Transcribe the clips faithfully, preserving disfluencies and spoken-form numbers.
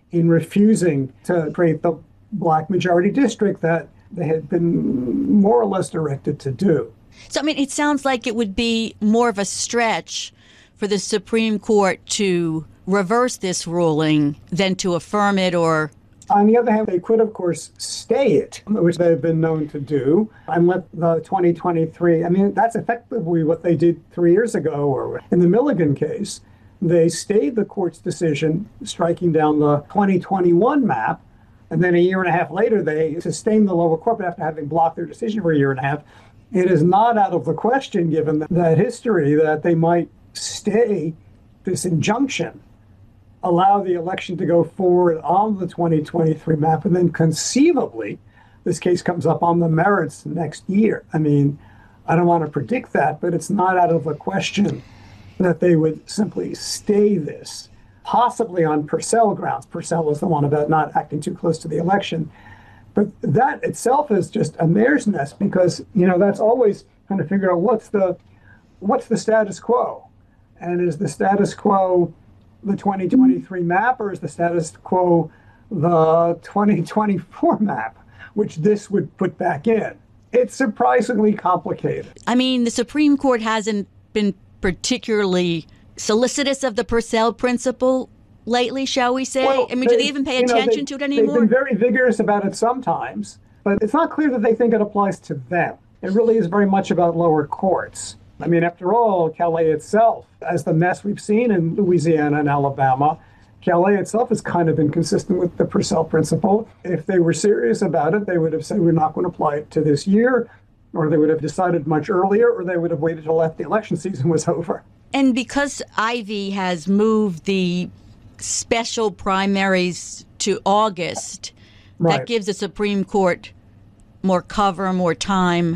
in refusing to create the black majority district that they had been more or less directed to do. So, I mean, it sounds like it would be more of a stretch for the Supreme Court to reverse this ruling than to affirm it. Or on the other hand, they could, of course, stay it, which they've been known to do, and let the twenty twenty-three, I mean, that's effectively what they did three years ago, or in the Milligan case. They stayed the court's decision, striking down the twenty twenty-one map, and then a year and a half later, they sustained the lower court after having blocked their decision for a year and a half. It is not out of the question, given that history, that they might stay this injunction, allow the election to go forward on the twenty twenty-three map, and then conceivably, this case comes up on the merits next year. I mean, I don't want to predict that, but it's not out of the question that they would simply stay this, possibly on Purcell grounds. Purcell was the one about not acting too close to the election. But that itself is just a mare's nest, because, you know, that's always trying to figure out what's the what's the status quo. And is the status quo the twenty twenty-three map, or is the status quo the twenty twenty-four map, which this would put back in? It's surprisingly complicated. I mean, the Supreme Court hasn't been particularly solicitous of the Purcell principle lately, shall we say? Well, I mean, they, do they even pay you know, attention they, to it anymore? They've been very vigorous about it sometimes, but it's not clear that they think it applies to them. It really is very much about lower courts. I mean, after all, Calais itself, as the mess we've seen in Louisiana and Alabama, Calais itself has kind of been consistent with the Purcell principle. If they were serious about it, they would have said, we're not going to apply it to this year, or they would have decided much earlier, or they would have waited till after the election season was over. And because Ivey has moved the special primaries to August, right, that gives the Supreme Court more cover, more time.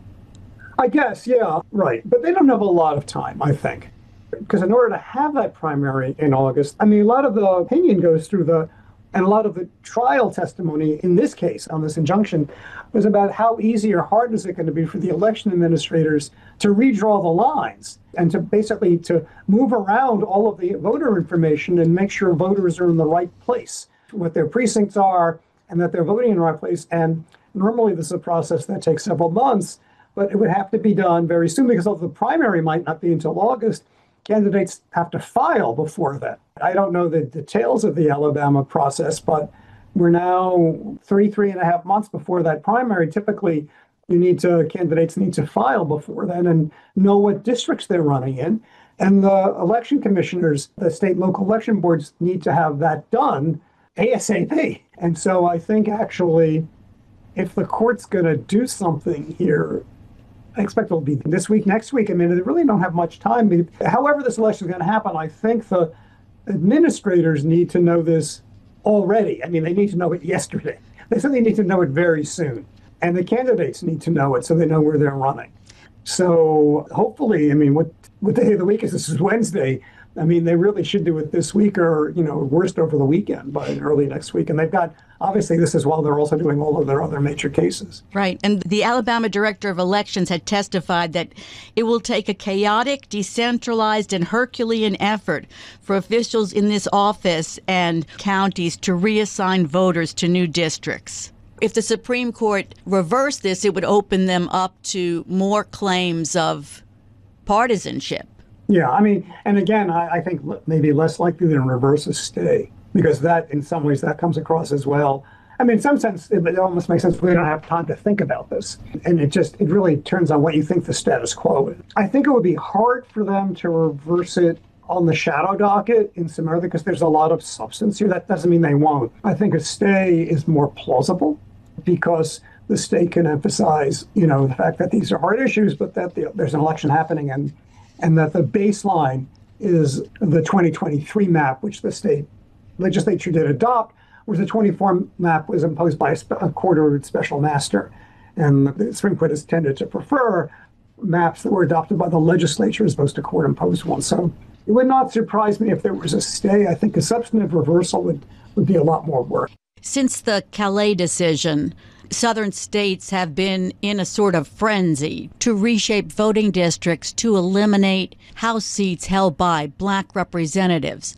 I guess, yeah, right. But they don't have a lot of time, I think. Because in order to have that primary in August, I mean, a lot of the opinion goes through the, and a lot of the trial testimony in this case on this injunction was about how easy or hard is it going to be for the election administrators to redraw the lines and to basically to move around all of the voter information and make sure voters are in the right place, what their precincts are, and that they're voting in the right place. And normally this is a process that takes several months, but it would have to be done very soon, because although the primary might not be until August, candidates have to file before that. I don't know the details of the Alabama process, but we're now three, three and a half months before that primary. Typically, you need to, candidates need to file before then and know what districts they're running in. And the election commissioners, the state and local election boards, need to have that done ASAP. And so I think actually, if the court's going to do something here, I expect it'll be this week, next week. I mean, they really don't have much time. However this election is going to happen, I think the administrators need to know this already. I mean, they need to know it yesterday. They certainly need to know it very soon. And the candidates need to know it so they know where they're running. So hopefully, I mean, what, what day of the week is this? Is Wednesday. I mean, they really should do it this week, or, you know, worst over the weekend by early next week. And they've got, obviously, this is while they're also doing all of their other major cases. Right. And the Alabama Director of Elections had testified that it will take a chaotic, decentralized, and Herculean effort for officials in this office and counties to reassign voters to new districts. If the Supreme Court reversed this, it would open them up to more claims of partisanship. Yeah, I mean, and again, I, I think maybe less likely than reverse a stay, because that, in some ways, that comes across as well. I mean, in some sense, it, it almost makes sense we don't have time to think about this. And it just, it really turns on what you think the status quo is. I think it would be hard for them to reverse it on the shadow docket in some other, because there's a lot of substance here. That doesn't mean they won't. I think a stay is more plausible, because the state can emphasize, you know, the fact that these are hard issues, but that the, there's an election happening, and and that the baseline is the twenty twenty-three map, which the state legislature did adopt, whereas the twenty-four map was imposed by a, spe- a court-ordered special master. And the Supreme Court has tended to prefer maps that were adopted by the legislature as opposed to court-imposed ones. So it would not surprise me if there was a stay. I think a substantive reversal would, would be a lot more work. Since the Calais decision, Southern states have been in a sort of frenzy to reshape voting districts to eliminate House seats held by black representatives.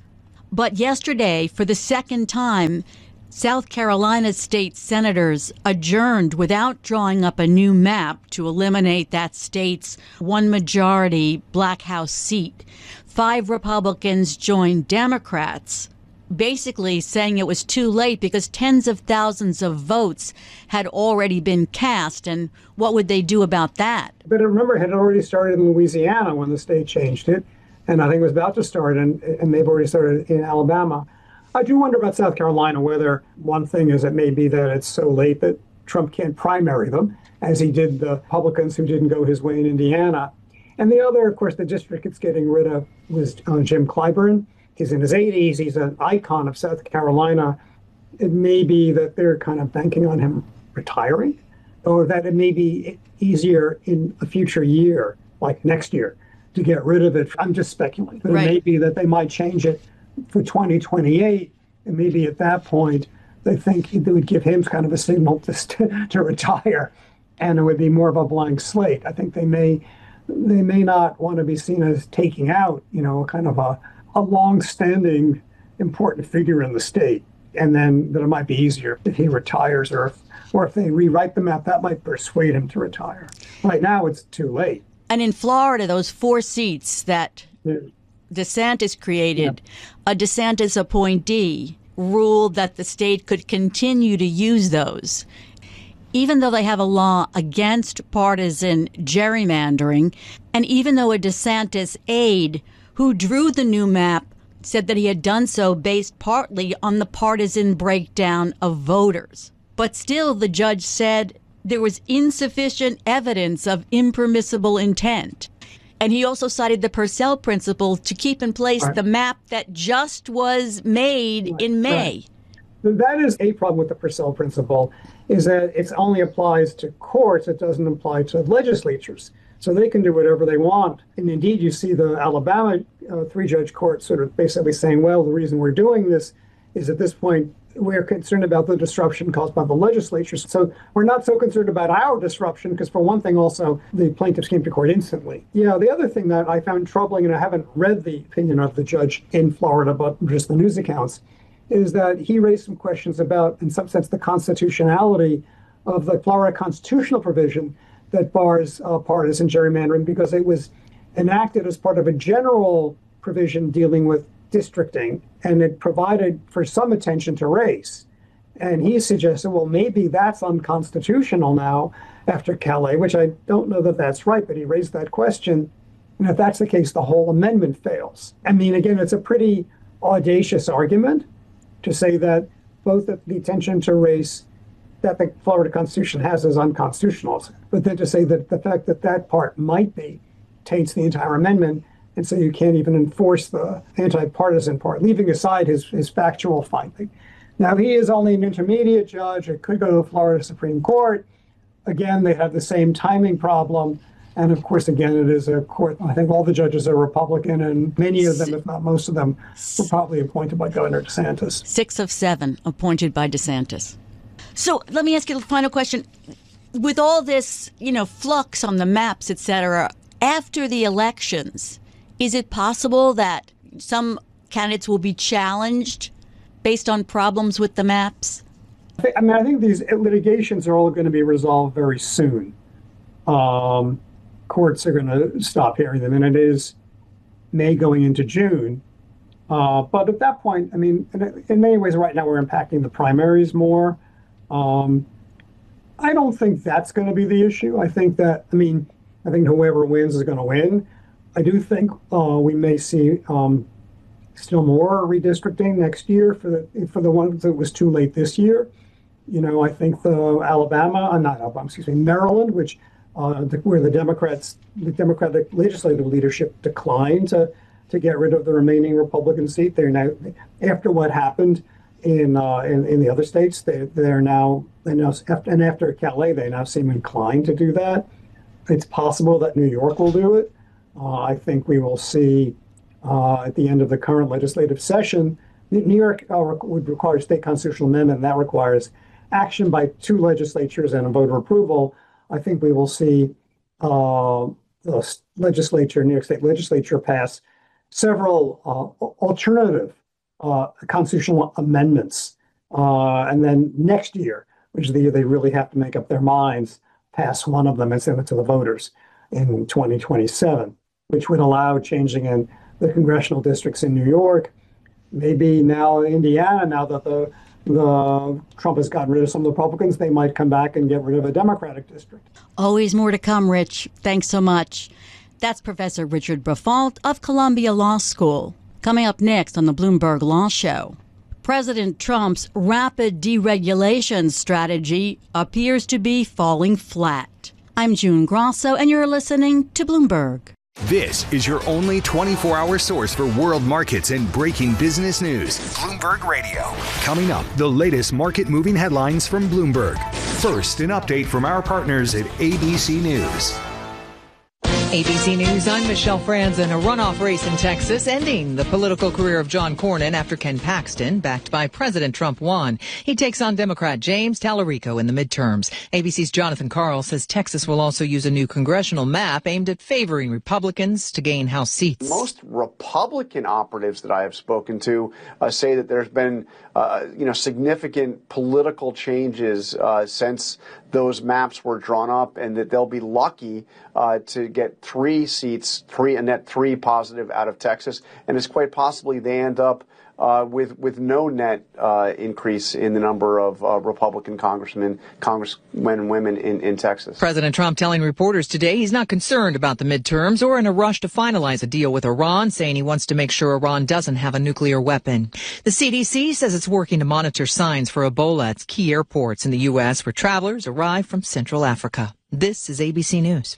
But yesterday, for the second time, South Carolina state senators adjourned without drawing up a new map to eliminate that state's one majority Black House seat. Five Republicans joined Democrats, basically saying it was too late because tens of thousands of votes had already been cast. And what would they do about that? But remember, it had already started in Louisiana when the state changed it. And I think it was about to start, and, and they've already started in Alabama. I do wonder about South Carolina, whether one thing is it may be that it's so late that Trump can't primary them, as he did the Republicans who didn't go his way in Indiana. And the other, of course, the district it's getting rid of was uh, Jim Clyburn. He's in his eighties. He's an icon of South Carolina. It may be that they're kind of banking on him retiring, or that it may be easier in a future year, like next year, to get rid of it. I'm just speculating. But right. It may be that they might change it for twenty twenty-eight, and maybe at that point they think it would give him kind of a signal to to retire, and it would be more of a blank slate. I think they may they may not want to be seen as taking out, you know, kind of a, a long-standing important figure in the state, and then that it might be easier if he retires, or if, or if they rewrite the map, that might persuade him to retire. Right now, it's too late. And in Florida, those four seats that Yeah. DeSantis created, yeah. a DeSantis appointee ruled that the state could continue to use those. Even though they have a law against partisan gerrymandering, and even though a DeSantis aide who drew the new map said that he had done so based partly on the partisan breakdown of voters. But still, the judge said there was insufficient evidence of impermissible intent. And he also cited the Purcell principle to keep in place right. the map that just was made right. in May. Right. That is a problem with the Purcell principle, is that it only applies to courts. It doesn't apply to legislatures. So they can do whatever they want. And indeed, you see the Alabama uh, three-judge court sort of basically saying, well, the reason we're doing this is at this point, we're concerned about the disruption caused by the legislature. So we're not so concerned about our disruption, because for one thing, also, the plaintiffs came to court instantly. Yeah, the other thing that I found troubling, and I haven't read the opinion of the judge in Florida, but just the news accounts, is that he raised some questions about, in some sense, the constitutionality of the Florida constitutional provision that bars uh, partisan gerrymandering, because it was enacted as part of a general provision dealing with districting, and it provided for some attention to race. And he suggested, well, maybe that's unconstitutional now after Calais, which I don't know that that's right, but he raised that question. And if that's the case, the whole amendment fails. I mean, again, it's a pretty audacious argument to say that both the attention to race that the Florida Constitution has is unconstitutional, but then to say that the fact that that part might be taints the entire amendment, and so you can't even enforce the anti-partisan part, leaving aside his, his factual finding. Now, he is only an intermediate judge. It could go to the Florida Supreme Court. Again, they have the same timing problem. And of course, again, it is a court. I think all the judges are Republican, and many of them, if not most of them, were probably appointed by Governor DeSantis. Six of seven appointed by DeSantis. So let me ask you a final question. With all this, you know, flux on the maps, et cetera, after the elections, is it possible that some candidates will be challenged based on problems with the maps? I mean, I think these litigations are all going to be resolved very soon. Um, courts are going to stop hearing them, and it is May going into June. Uh, but at that point, I mean, in, in many ways, right now we're impacting the primaries more. Um, I don't think that's going to be the issue. I think that, I mean, I think whoever wins is going to win. I do think uh, we may see um, still more redistricting next year for the for the ones that was too late this year. You know, I think the Alabama, uh, not Alabama, excuse me, Maryland, which uh, the, where the Democrats, the Democratic legislative leadership declined to to get rid of the remaining Republican seat. They're now, after what happened in uh, in, in the other states, they they're now they now after, and after Calais, they now seem inclined to do that. It's possible that New York will do it. Uh, I think we will see uh, at the end of the current legislative session, New York uh, would require a state constitutional amendment, and that requires action by two legislatures and a voter approval. I think we will see uh, the legislature, New York State legislature, pass several uh, alternative uh, constitutional amendments. Uh, and then next year, which is the year they really have to make up their minds, pass one of them and send it to the voters in twenty twenty-seven, which would allow changing in the congressional districts in New York, maybe now Indiana, now that the the Trump has gotten rid of some of the Republicans, they might come back and get rid of a Democratic district. Always more to come, Rich. Thanks so much. That's Professor Richard Briffault of Columbia Law School. Coming up next on the Bloomberg Law Show, President Trump's rapid deregulation strategy appears to be falling flat. I'm June Grosso, and you're listening to Bloomberg. This is your only twenty-four hour source for world markets and breaking business news. Bloomberg Radio. Coming up, the latest market-moving headlines from Bloomberg. First, an update from our partners at A B C News. A B C News, I'm Michelle Franzen. A runoff race in Texas ending the political career of John Cornyn after Ken Paxton, backed by President Trump, won. He takes on Democrat James Tallarico in the midterms. A B C's Jonathan Karl says Texas will also use a new congressional map aimed at favoring Republicans to gain House seats. Most Republican operatives that I have spoken to uh, say that there's been uh, you know, significant political changes uh, since those maps were drawn up, and that they'll be lucky uh, to get three seats, three a net three positive out of Texas, and it's quite possibly they end up uh, with with no net uh, increase in the number of uh, Republican congressmen, congressmen and women in, in Texas. President Trump telling reporters today he's not concerned about the midterms or in a rush to finalize a deal with Iran, saying he wants to make sure Iran doesn't have a nuclear weapon. The C D C says it's working to monitor signs for Ebola at key airports in the U S where travelers arrive from Central Africa. This is A B C News.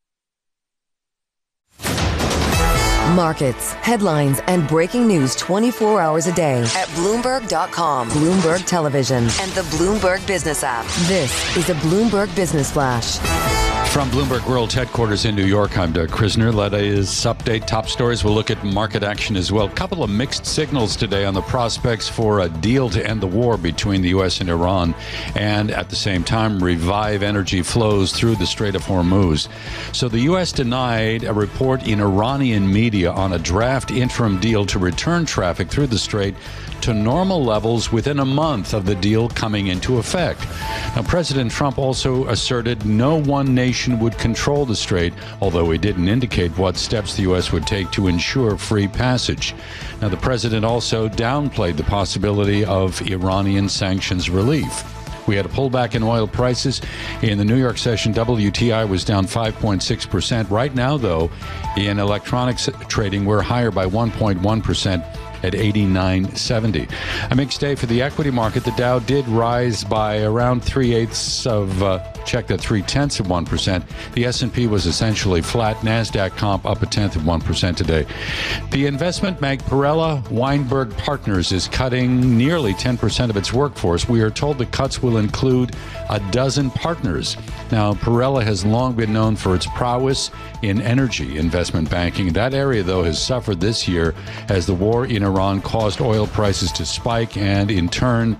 Markets, headlines, and breaking news twenty-four hours a day at Bloomberg dot com, Bloomberg Television, and the Bloomberg Business app. This is a Bloomberg Business Flash. From Bloomberg World Headquarters in New York, I'm Doug Krisner. Let us update top stories. We'll look at market action as well. A couple of mixed signals today on the prospects for a deal to end the war between the U S and Iran, and at the same time revive energy flows through the Strait of Hormuz. So the U S denied a report in Iranian media on a draft interim deal to return traffic through the Strait to normal levels within a month of the deal coming into effect. Now, President Trump also asserted no one nation would control the strait, although he didn't indicate what steps the U S would take to ensure free passage. Now, the president also downplayed the possibility of Iranian sanctions relief. We had a pullback in oil prices. In the New York session, W T I was down five point six percent. Right now, though, in electronics trading, we're higher by one point one percent. At eighty-nine seventy. A mixed day for the equity market. The Dow did rise by around three-eighths of, uh, check that, three-tenths of one percent. The S and P was essentially flat. NASDAQ comp up a tenth of one percent today. The investment bank Perella Weinberg Partners is cutting nearly ten percent of its workforce. We are told the cuts will include a dozen partners. Now, Perella has long been known for its prowess in energy investment banking. That area, though, has suffered this year as the war in Iran caused oil prices to spike and, in turn,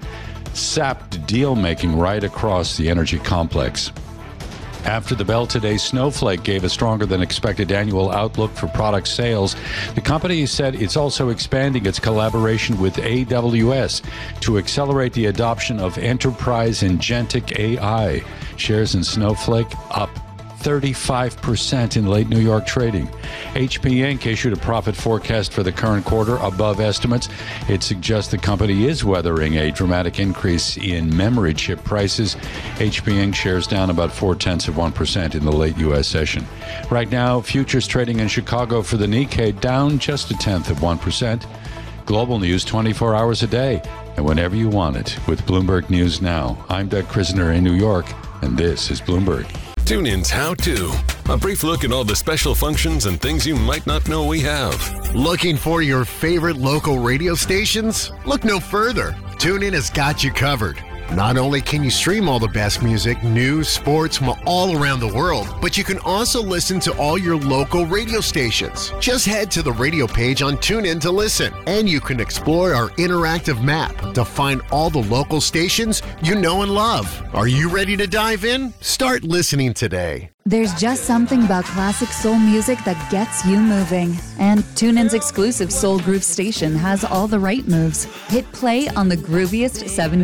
sapped deal-making right across the energy complex. After the bell today, Snowflake gave a stronger than expected annual outlook for product sales. The company said it's also expanding its collaboration with A W S to accelerate the adoption of enterprise agentic A I. Shares in Snowflake up thirty-five percent in late New York trading. H P Incorporated issued a profit forecast for the current quarter above estimates. It suggests the company is weathering a dramatic increase in memory chip prices. H P Incorporated shares down about four-tenths of one percent in the late U S session. Right now, futures trading in Chicago for the Nikkei down just a tenth of one percent. Global news twenty-four hours a day and whenever you want it with Bloomberg News Now. I'm Doug Krisner in New York, and this is Bloomberg. TuneIn's How To. A brief look at all the special functions and things you might not know we have. Looking for your favorite local radio stations? Look no further. TuneIn has got you covered. Not only can you stream all the best music, news, sports from all around the world, but you can also listen to all your local radio stations. Just head to the radio page on TuneIn to listen, and you can explore our interactive map to find all the local stations you know and love. Are you ready to dive in? Start listening today. There's just something about classic soul music that gets you moving. And TuneIn's exclusive Soul Groove station has all the right moves. Hit play on the grooviest seven